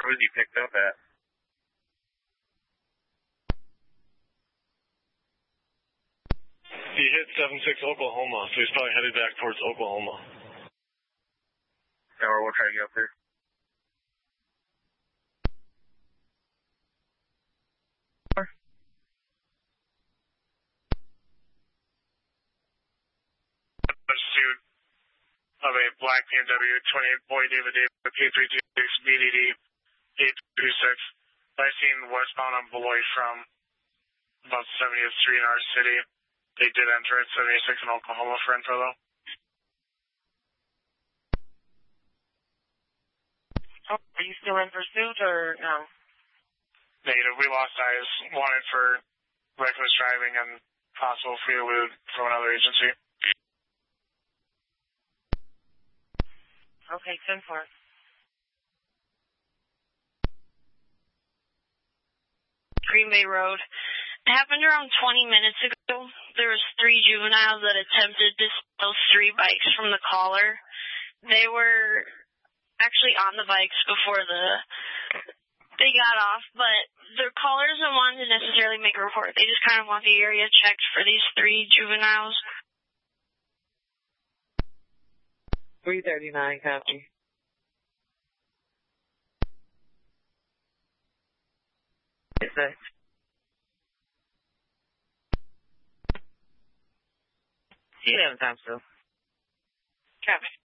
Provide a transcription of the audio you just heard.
was he picked up at? He hit 76 Oklahoma, so he's probably headed back towards Oklahoma. Or we'll try to get up there. Pursuit of a black BMW 28 Boy David P326 BDD 826. I seen westbound on Beloit from about 70th Street in our city. They did enter at 76 in Oklahoma for info though. Are you still in pursuit or no? Negative. We lost eyes. Wanted for reckless driving and possible free elude from another agency. Okay, 10-4. Green Bay Road. It happened around 20 minutes ago. There was 3 juveniles that attempted to steal 3 bikes from the caller. They were actually on the bikes before they got off, but the caller doesn't want to necessarily make a report. They just kind of want the area checked for these 3 juveniles. 339, copy. Yes, sir. See you next time, sir. Copy.